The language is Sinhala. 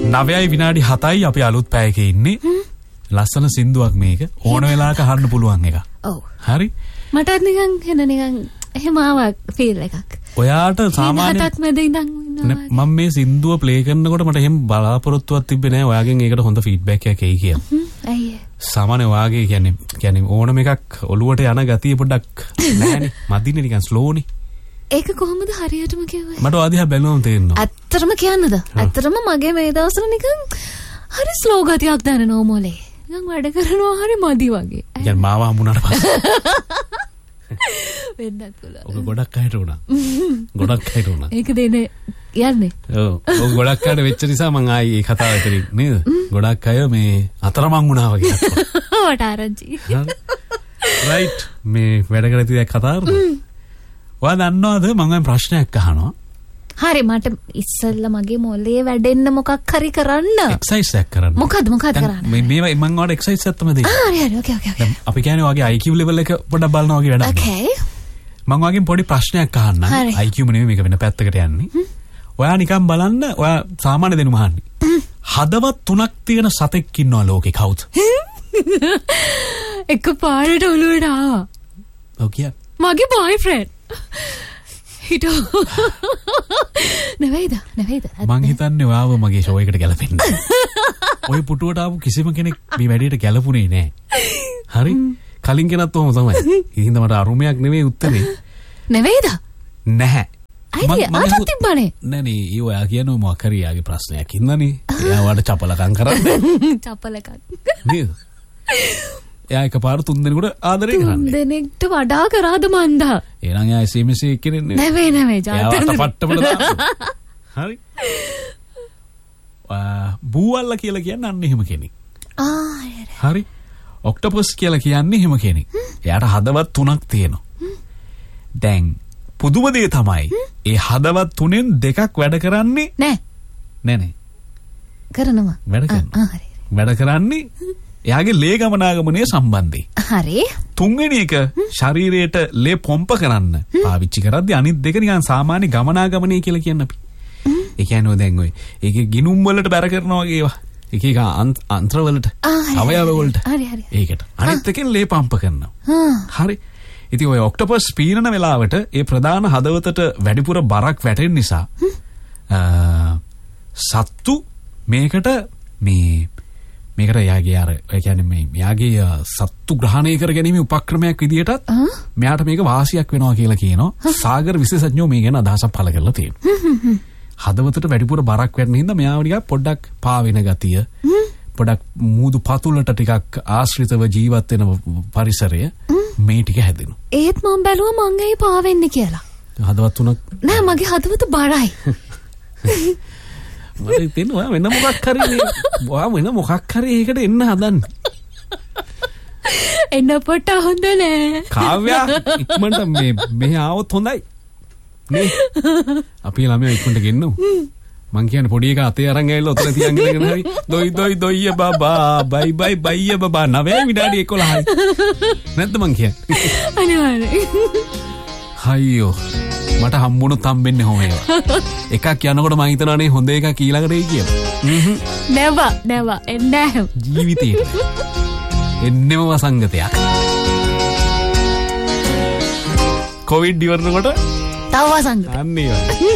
9යි විනාඩි 7යි අපි අලුත් පැයක ඉන්නේ. ලස්සන සින්දුවක් මේක. ඕන වෙලාවක අහන්න පුළුවන් එක. ඔව්. හරි. මටත් නිකන් එහෙම ආවක් ෆීල් එකක්. ඔයාට සාමාන්‍ය හතක් මැද ඉඳන් මම මේ සින්දුව ප්ලේ කරනකොට මට එහෙම බලාපොරොත්තුවක් තිබ්බේ නෑ ඔයාගෙන් ඒකට හොඳ ෆීඩ්බැක් එකක් එයි කියලා. අයියේ. සාමාන්‍ය ඔයාගේ කියන්නේ ඕනම එකක් ඔලුවට යන ගතිය පොඩ්ඩක් නෑනේ. මදින්නේ නිකන් ස්ලෝනේ. ඒක කොහොමද හරියටම කිව්වේ? මට ඔයාදිහා බැලුවම තේරෙනවා. ඇත්තටම කියන්නද? ඇත්තටම මගේ මේ දවස්වල නිකන් හරි ස්ලෝ ගතියක් දැනෙනවා මොලේ. නිකන් වැඩ කරනවා හරි මදි වගේ. يعني මාව හම්බුනාට පස්සේ වෙන්නත් පුළුවන්. ඔක ගොඩක් අයට උනා. ගොඩක් අයට උනා. ඒක දෙන්නේ යන්නේ. ඔව්. ඔක ගොඩක් අයට වෙච්ච නිසා මම ආයි මේ කතාව ඇතරින් නේද? ගොඩක් අය මේ අතරමං වුණා වගේ අක්කෝ. වට ආරංචි. රයිට් මේ වැඩ කරති දැක් කතා කරමු. ඔයා දන්නවද මම ප්‍රශ්නයක් අහනවා. හරි මට ඉස්සෙල්ලා මගේ මොලේ වැඩෙන්න මොකක් හරි කරන්න. එක්සර්සයිස් එකක් කරන්න. මොකද්ද කරන්න? මේ මම ඔයාලට එක්සර්සයිස් එකක් තමයි දෙන්නේ. හරි ඕකේ. අපි කියන්නේ ඔයාගේ IQ level එක පොඩ්ඩක් බලනවා වගේ වැඩක්. ඕකේ. මම ඔයාගෙන් පොඩි ප්‍රශ්නයක් අහන්නම්. IQ නෙමෙයි මේක වෙන පැත්තකට යන්නේ. ඔයා නිකන් බලන්න ඔයා සාමාන්‍ය දෙනුම අහන්නේ. හදවත් 3ක් තියෙන සතෙක් ඉන්නවා ලෝකේ කවුද? එක පාරට ඔළුවට ආවා. ඔව් කිය. මගේ බොයිෆ්‍රෙන්ඩ්. හිටෝ. නෙවෙයිද? මං හිතන්නේ ඔයාව මගේ ෂෝ එකට ගැලපෙන්න. ඔය පුටුවට ආපු කිසිම කෙනෙක් මේ වැඩේට ගැලපුණේ නෑ. හරි? කලින් කෙනත් ඔහොම තමයි. ඉතින් මට අරුමයක් නෙවෙයි උත්තරේ. නෙවෙයිද? නැහැ. අයිය අතත් තිබ්බනේ. නෑනේ ඒ ඔයා කියනවා මොකක් හරි යාගේ ප්‍රශ්නයක් ඉන්නනේ. එයා වාට චපලකම් කරන්නේ. චපලකම්. නේද? එයා එකපාර 3 දෙනෙකුට ආදරේ කරන්නේ. 3 දෙනෙක්ට වඩා කරාද මන්දා. එහෙනම් එයා SMS එකේ නෙන්නේ. නෙවෙයි ජාතක. පට්ටමල දාන්න. හරි. බූවල්ලා කියලා කියන්නේ අන්න එහෙම කෙනෙක්. හරි. ඔක්ටොපස් කියලා කියන්නේ එහෙම කෙනෙක්. එයාට හදවත් 3ක් තියෙනවා. දැන් පුදුම දේ තමයි ඒ හදවත් 3න් 2ක් වැඩ කරන්නේ නෑ. කරනවා. වැඩ කරනවා. හරි. වැඩ කරන්නේ එයාගේ ලේ ගමනාගමනය සම්බන්ධයි. හරි. 3 වෙනි එක ශරීරයට ලේ පොම්ප කරන්න පාවිච්චි කරද්දී අනිත් දෙක නිකන් සාමාන්‍ය ගමනාගමනය කියලා කියන්නේ අපි. ඒ කියන්නේ දැන් ඔය ඒකේ ගිනුම් වලට බැර කරනවා වගේ ඒවා. එක අන්ත්‍ර වලට අවයව වලට. හරි. ඒකට. අනිත් එකෙන් ලේ පම්ප කරනවා. හරි. ඉතින් ඔය ඔක්ටොපස් පීනන වෙලාවට ඒ ප්‍රධාන හදවතට වැඩිපුර බරක් වැටෙන නිසා සත්තු මේකට යාගේ අර ඒ කියන්නේ මේ යාගේ සත්තු ග්‍රහණය කර ගැනීම උපක්‍රමයක් විදියටත් මෙයාට මේක වාසියක් වෙනවා කියලා කියනවා. සාගර විශේෂඥයෝ මේ ගැන අදහසක් පළ කරලා තියෙනවා. හදවතට වැඩිපුර බරක් වැටෙන හින්දා මෙයාව නිකන් පොඩ්ඩක් පාවෙන ගතිය පොඩ්ඩක් මූදු පතුලට ටිකක් ආශ්‍රිතව ජීවත් වෙන පරිසරය මේ ටික හැදෙනවා. ඒත් මම බැලුවා මං ඇයි පාවෙන්නේ කියලා. හදවත් තුනක් නෑ මගේ හදවත බරයි. මට හිතෙනවා වෙන මොකක් හරි ඔයා වෙන මොකක් හරි ඒකට එන්න හදන්නේ. එන්න පොට හොඳ නෑ. කාව්‍යා ඉක්මනට මේ ආවොත් හොඳයි. නේ අපි ළමයා ඉක්මනට ගෙන්නමු. මං කියන්නේ පොඩි එකා අතේ අරන් ඇවිල්ලා ඔතන තියන් ඉඳගෙන හරි දොයි බබා බයි බබා 9 විනාඩි 11යි. නැද්ද මං කියන්නේ? අනිවාර්යයෙන්. අයියෝ මට හම්බුණොත් හම්බෙන්නේ හොම ඒවා. එකක් යනකොට මං හිතනවානේ හොඳ එකක් ඊළඟට එයි කියලා. never එන්නේ ජීවිතේ එන්නෙම වසංගතයක්. කොවිඩ් ඉවරනකොට තව වසංගතයක්. අන්න ඒවා.